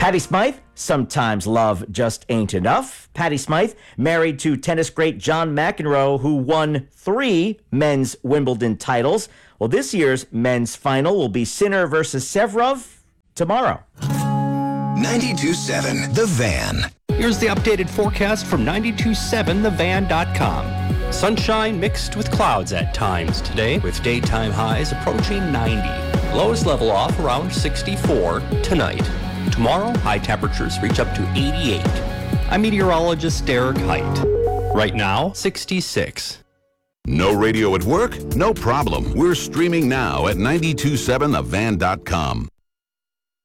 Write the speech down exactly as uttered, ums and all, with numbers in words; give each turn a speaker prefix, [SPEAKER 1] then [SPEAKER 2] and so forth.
[SPEAKER 1] Patty Smyth, sometimes love just ain't enough. Patty Smyth, married to tennis great John McEnroe, who won three men's Wimbledon titles. Well, this year's men's final will be Sinner versus Severov tomorrow.
[SPEAKER 2] ninety-two point seven The Van.
[SPEAKER 3] Here's the updated forecast from ninety-two point seven the van dot com. Sunshine mixed with clouds at times today, with daytime highs approaching ninety. Lows level off around sixty-four tonight. Tomorrow, high temperatures reach up to eighty-eight. I'm meteorologist Derek Height. Right now, sixty-six.
[SPEAKER 4] No radio at work? No problem. We're streaming now at ninety-two point seven the van dot com.